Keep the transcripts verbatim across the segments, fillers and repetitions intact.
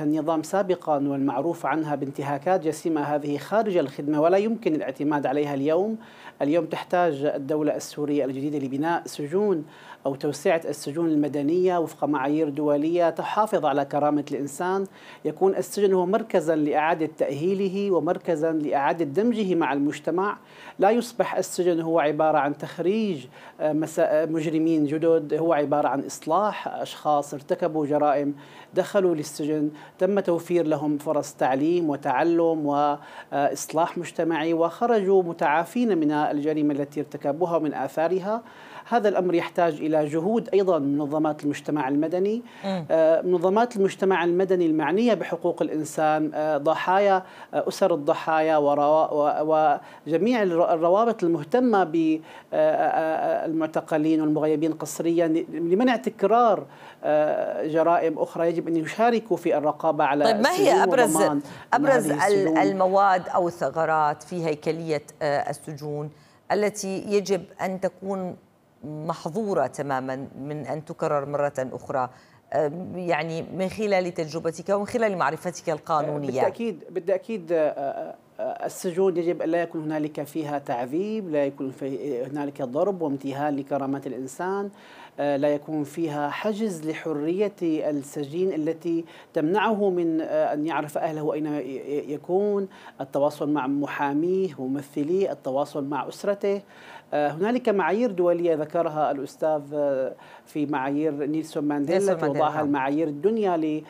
عليها النظام سابقا والمعروف عنها بانتهاكات جسيمة هذه خارج الخدمة ولا يمكن الاعتماد عليها اليوم. اليوم تحتاج الدولة السورية الجديدة لبناء سجون أو توسعة السجون المدنية وفق معايير دولية تحافظ على كرامة الإنسان. يكون السجن هو مركزا لإعادة تأهيله ومركزا لإعادة دمجه مع المجتمع. لا يصبح السجن هو عبارة عن تخريج مجرمين جدد، هو عبارة عن إصلاح أشخاص ارتكبوا جرائم دخلوا للسجن، تم توفير لهم فرص تعليم وتعلم وإصلاح مجتمعي وخرجوا متعافين من الجريمة التي ارتكبوها ومن آثارها. هذا الأمر يحتاج إلى جهود أيضا من منظمات المجتمع المدني. منظمات المجتمع المدني المعنية بحقوق الإنسان، ضحايا أسر الضحايا وجميع الروابط المهتمة بالمعتقلين والمغيبين قسريا لمنع تكرار جرائم أخرى يجب أن يشاركوا في الرقابة على. طيب، ما هي أبرز أبرز المواد أو الثغرات في هيكلية السجون التي يجب أن تكون محظورة تماما من أن تكرر مرة أخرى، يعني من خلال تجربتك ومن خلال معرفتك القانونية؟ بالتأكيد بالتأكيد السجون يجب أن لا يكون هنالك فيها تعذيب، لا يكون هنالك ضرب وامتهان لكرامات الإنسان، لا يكون فيها حجز لحرية السجين التي تمنعه من أن يعرف أهله أين يكون، التواصل مع محاميه وممثليه، التواصل مع أسرته. هنالك معايير دولية ذكرها الأستاذ في معايير نيلسون مانديلا توضعها المعايير الدنيا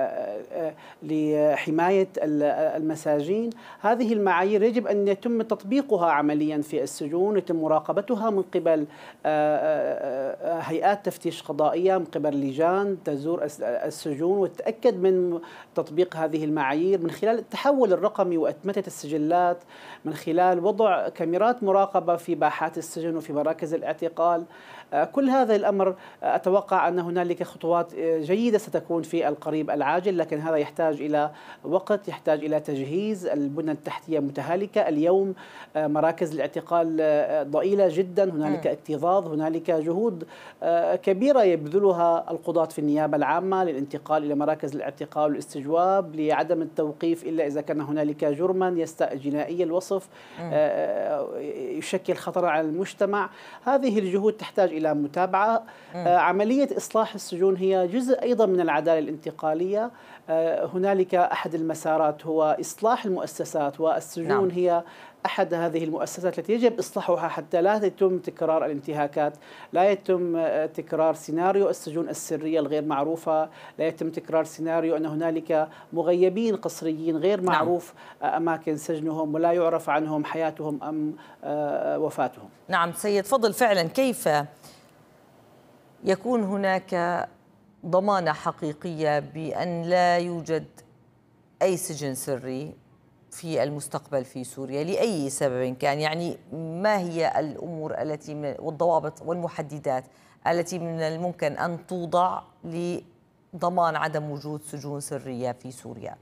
لحماية المساجين. هذه المعايير يجب أن يتم تطبيقها عمليا في السجون، يتم مراقبتها من قبل هيئات تفتيش قضائية، من قبل لجان تزور السجون وتتأكد من تطبيق هذه المعايير من خلال التحول الرقمي وأتمتة السجلات، من خلال وضع كاميرات مراقبة في باحات السجن وفي مراكز الاعتقال. كل هذا الأمر أتوقع أن هنالك خطوات جيدة ستكون في القريب العاجل، لكن هذا يحتاج إلى وقت، يحتاج إلى تجهيز. البنى التحتية متهالكة اليوم، مراكز الاعتقال ضئيلة جدا، هنالك اكتظاظ، هنالك جهود كبيرة يبذلها القضاة في النيابة العامة للانتقال إلى مراكز الاعتقال والاستجواب لعدم التوقيف إلا إذا كان هنالك جرما جنائي الوصف يشكل خطر على المجتمع. هذه الجهود تحتاج إلى متابعة. عملية إصلاح السجون هي جزء أيضا من العدالة الانتقالية. هنالك أحد المسارات هو إصلاح المؤسسات، والسجون نعم. هي أحد هذه المؤسسات التي يجب إصلاحها حتى لا يتم تكرار الانتهاكات، لا يتم تكرار سيناريو السجون السرية الغير معروفة، لا يتم تكرار سيناريو أن هنالك مغيبين قسريين غير معروف نعم. أماكن سجنهم ولا يعرف عنهم حياتهم أم وفاتهم. نعم سيد فضل، فعلا كيف يكون هناك ضمانة حقيقية بأن لا يوجد أي سجن سري في المستقبل في سوريا لأي سبب كان؟ يعني ما هي الأمور التي من والضوابط والمحددات التي من الممكن أن توضع لضمان عدم وجود سجون سرية في سوريا؟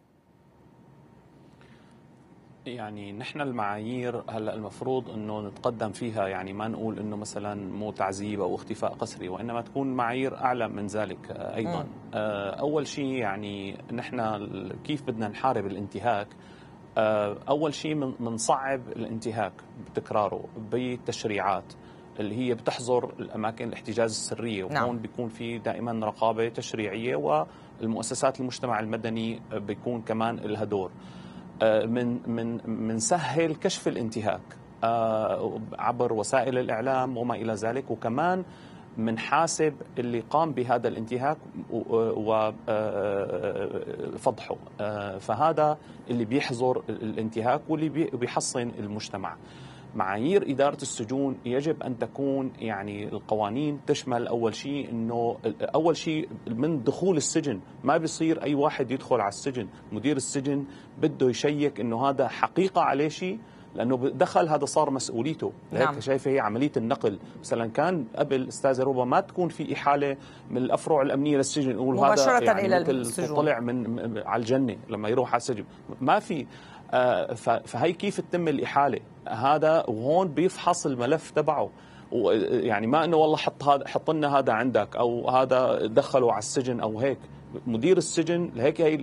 يعني نحن المعايير هلا المفروض انه نتقدم فيها، يعني ما نقول انه مثلا مو تعذيب او اختفاء قسري، وانما تكون معايير اعلى من ذلك ايضا. م. اول شيء يعني نحن كيف بدنا نحارب الانتهاك؟ اول شيء بنصعب الانتهاك بتكراره بتشريعات اللي هي بتحظر الاماكن الاحتجاز السريه، وهون نعم. بيكون في دائما رقابه تشريعيه، والمؤسسات المجتمع المدني بيكون كمان لها دور. من من من سهل كشف الانتهاك عبر وسائل الإعلام وما إلى ذلك، وكمان من حاسب اللي قام بهذا الانتهاك وفضحه، فهذا اللي بيحظر الانتهاك واللي بيحصن المجتمع. معايير إدارة السجون يجب أن تكون يعني القوانين تشمل أول شيء أنه أول شيء من دخول السجن ما بيصير أي واحد يدخل على السجن، مدير السجن بده يشيك أنه هذا حقيقة عليه شيء، لأنه دخل هذا صار مسؤوليته. لهيك نعم. شايفة هي عملية النقل مثلا كان قبل أستاذة روبا ما تكون في إحالة من الأفرع الأمنية للسجن نقول هذا يعني إلى السجون طلع من على الجنة لما يروح على السجن، ما في. فهي كيف تتم الإحالة هذا، وهون بيفحص الملف تبعه، يعني ما انه والله حط هذا حط لنا هذا عندك او هذا دخلوا على السجن او هيك. مدير السجن لهيك هي